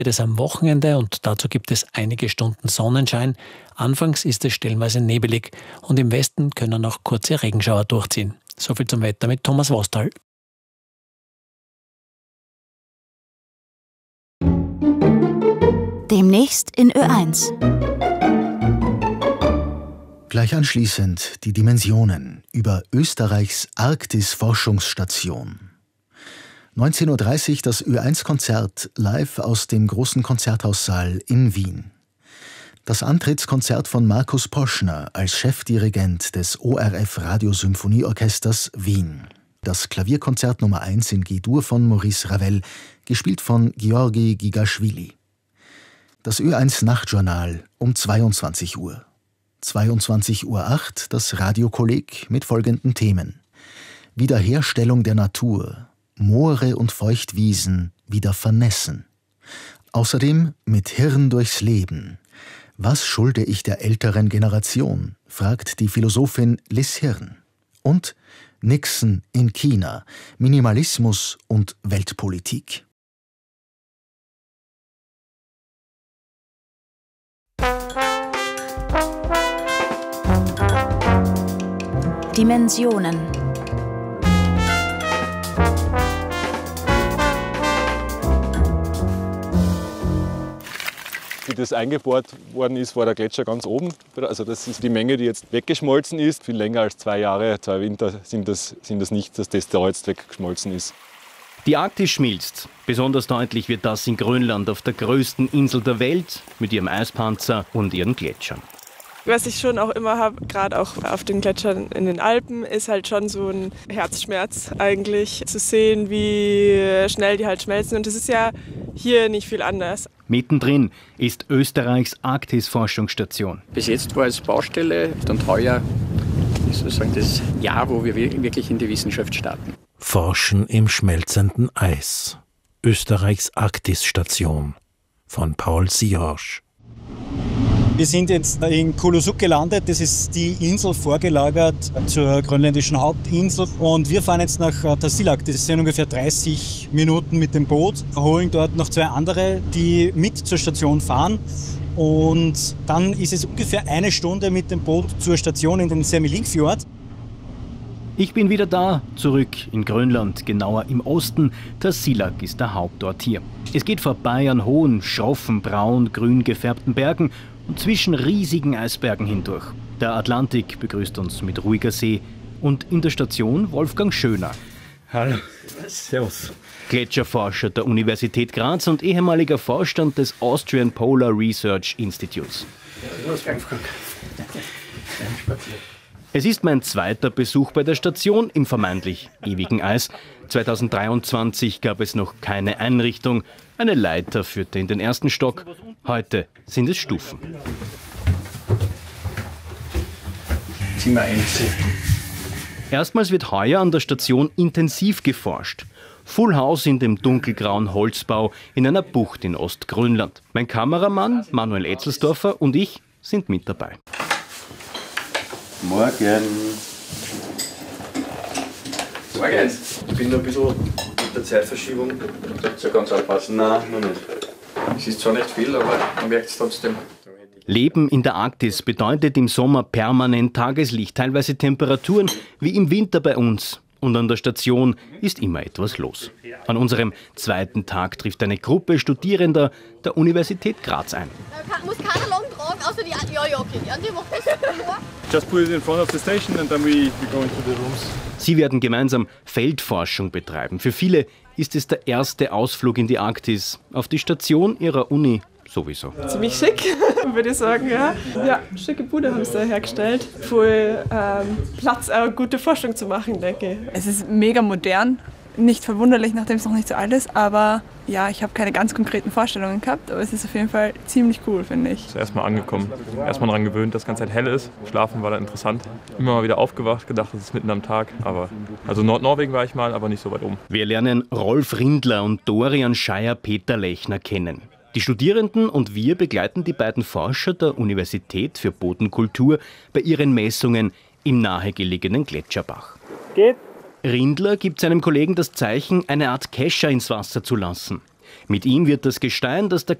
Es am Wochenende und dazu gibt es einige Stunden Sonnenschein. Anfangs ist es stellenweise nebelig und im Westen können auch kurze Regenschauer durchziehen. Soviel zum Wetter mit Thomas Wostal. Demnächst in Ö1. Gleich anschließend die Dimensionen über Österreichs Arktis-Forschungsstation. 19:30 Uhr das Ö1-Konzert live aus dem großen Konzerthaussaal in Wien. Das Antrittskonzert von Markus Poschner als Chefdirigent des ORF Radiosymphonieorchesters Wien. Das Klavierkonzert Nummer 1 in G-Dur von Maurice Ravel, gespielt von Georgi Gigaschwili. Das Ö1 Nachtjournal um 22 Uhr. 22:08 Uhr das Radiokolleg mit folgenden Themen: Wiederherstellung der Natur, Moore und Feuchtwiesen wieder vernässen. Außerdem mit Hirn durchs Leben. Was schulde ich der älteren Generation? Fragt die Philosophin Liz Hirn. Und Nixon in China, Minimalismus und Weltpolitik. Dimensionen. Wie das eingebohrt worden ist, war der Gletscher ganz oben. Also das ist die Menge, die jetzt weggeschmolzen ist. Viel länger als 2 Jahre, 2 Winter sind das nicht, dass das da jetzt weggeschmolzen ist. Die Arktis schmilzt. Besonders deutlich wird das in Grönland, auf der größten Insel der Welt, mit ihrem Eispanzer und ihren Gletschern. Was ich schon auch immer habe, gerade auch auf den Gletschern in den Alpen, ist halt schon so ein Herzschmerz eigentlich, zu sehen, wie schnell die halt schmelzen. Und das ist ja hier nicht viel anders. Mittendrin ist Österreichs Arktis-Forschungsstation. Bis jetzt war es Baustelle und heuer ist sozusagen das Jahr, wo wir wirklich in die Wissenschaft starten. Forschen im schmelzenden Eis. Österreichs Arktis-Station von Paul Siorsch. Wir sind jetzt in Kulusuk gelandet, das ist die Insel vorgelagert zur grönländischen Hauptinsel. Und wir fahren jetzt nach Tasiilaq, das sind ungefähr 30 Minuten mit dem Boot, holen dort noch 2 andere, die mit zur Station fahren. Und dann ist es ungefähr 1 Stunde mit dem Boot zur Station in den Sermelingfjord. Ich bin wieder da, zurück in Grönland, genauer im Osten. Tasiilaq ist der Hauptort hier. Es geht vorbei an hohen, schroffen, braun-grün gefärbten Bergen und zwischen riesigen Eisbergen hindurch. Der Atlantik begrüßt uns mit ruhiger See und in der Station Wolfgang Schöner. Hallo. Servus. Gletscherforscher der Universität Graz und ehemaliger Vorstand des Austrian Polar Research Institutes. Es ist mein zweiter Besuch bei der Station im vermeintlich ewigen Eis. 2023 gab es noch keine Einrichtung. Eine Leiter führte in den ersten Stock. Heute sind es Stufen. Zimmer 1. Erstmals wird heuer an der Station intensiv geforscht. Full House in dem dunkelgrauen Holzbau in einer Bucht in Ostgrönland. Mein Kameramann Manuel Etzelsdorfer und ich sind mit dabei. Morgen. Morgen. Ich bin noch ein bisschen mit der Zeitverschiebung. So ganz aufpassen. Nein, noch nicht. Es ist zwar nicht viel, aber man merkt es trotzdem. Leben in der Arktis bedeutet im Sommer permanent Tageslicht, teilweise Temperaturen wie im Winter bei uns. Und an der Station ist immer etwas los. An unserem zweiten Tag trifft eine Gruppe Studierender der Universität Graz ein. Muss keiner lang tragen, außer die okay. Die andere macht das. Just put it in front of the station and then we go into the rooms. Sie werden gemeinsam Feldforschung betreiben. Für viele ist es der erste Ausflug in die Arktis, auf die Station ihrer Uni sowieso. Ziemlich schick, würde ich sagen, ja. Ja, schicke Bude haben sie da hergestellt. Voll Platz, auch gute Forschung zu machen, denke ich. Es ist mega modern. Nicht verwunderlich, nachdem es noch nicht so alt ist, aber ja, ich habe keine ganz konkreten Vorstellungen gehabt, aber es ist auf jeden Fall ziemlich cool, finde ich. Erstmal angekommen, erstmal daran gewöhnt, dass die ganze Zeit hell ist. Schlafen war da interessant. Immer mal wieder aufgewacht, gedacht, es ist mitten am Tag. Also Nordnorwegen war ich mal, aber nicht so weit oben. Wir lernen Rolf Rindler und Dorian Scheier-Peter Lechner kennen. Die Studierenden und wir begleiten die beiden Forscher der Universität für Bodenkultur bei ihren Messungen im nahegelegenen Gletscherbach. Geht. Rindler gibt seinem Kollegen das Zeichen, eine Art Kescher ins Wasser zu lassen. Mit ihm wird das Gestein, das der